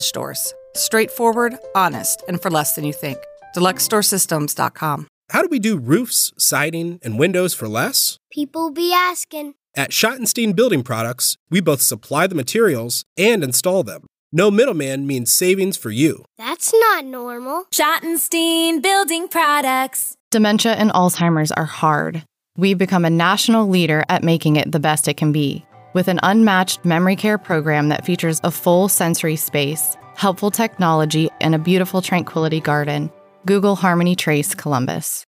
Doors. Straightforward, honest, and for less than you think. DeluxeDoorSystems.com. How do we do roofs, siding, and windows for less? People be asking. At Schottenstein Building Products, we both supply the materials and install them. No middleman means savings for you. That's not normal. Schottenstein Building Products. Dementia and Alzheimer's are hard. We've become a national leader at making it the best it can be. With an unmatched memory care program that features a full sensory space, helpful technology, and a beautiful tranquility garden. Google Harmony Trace Columbus.